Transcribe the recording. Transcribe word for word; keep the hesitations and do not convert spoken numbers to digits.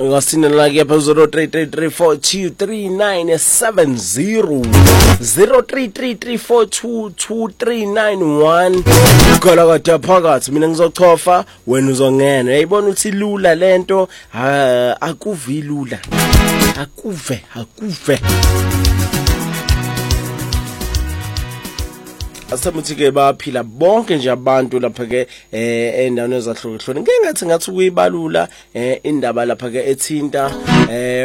ungasinela ke phezulu zero three three three four two three nine seven zero zero three three three four two two three nine one. Ukhala kade phakathi mina ngizochofa wena uzongena. Uyayibona ukuthi lula lento akuvi lula. Akuve akuve. Asamuthi ke baphila bonke nje abantu lapha ke eh endaweni ezahlukahlukene. Ngeke ngathi ngathi kuyibalula eh indaba lapha ke ethinta eh